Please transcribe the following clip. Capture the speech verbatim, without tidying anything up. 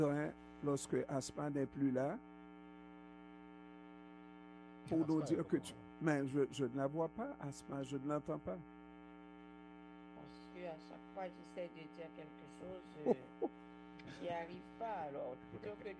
Hein, lorsque Asma n'est plus là, pour nous dire que tu... Mais je, je ne la vois pas, Asma, je ne l'entends pas. Parce que à chaque fois, j'essaie de dire quelque chose, euh, j'y arrive pas. Alors, plutôt que